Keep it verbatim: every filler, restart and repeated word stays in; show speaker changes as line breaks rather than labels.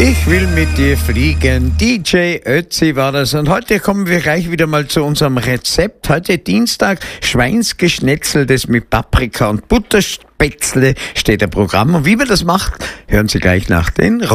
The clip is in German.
Ich will mit dir fliegen. D J Ötzi war das. Und heute kommen wir gleich wieder mal zu unserem Rezept. Heute Dienstag, Schweinsgeschnetzeltes mit Paprika und Butterspätzle steht im Programm. Und wie man das macht, hören Sie gleich nach den